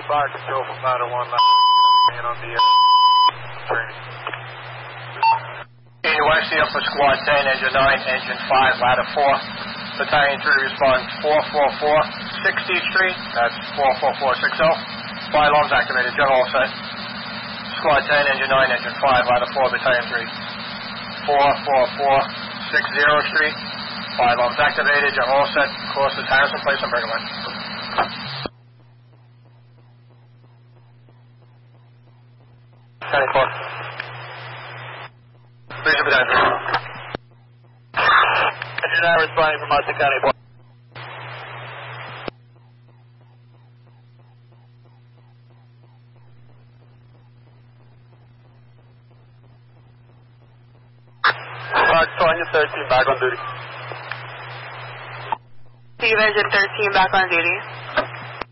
fire control from Ladder 1, and on the training. NYCF for Squad 10, Engine 9, Engine 5, Ladder 4. Battalion 3 responds 444 60th Street. That's 44460. Fire alarms activated. General all set. Squad 10, Engine 9, Engine 5, Ladder 4, Battalion 3. 44460 Street. Fire alarms activated. General all set. Course is Harrison Place and Brigham Line. Region Battalion 3. Engine 9 responding from Hudson County. Engine 13 back on duty. Steve, Engine 13 back on duty.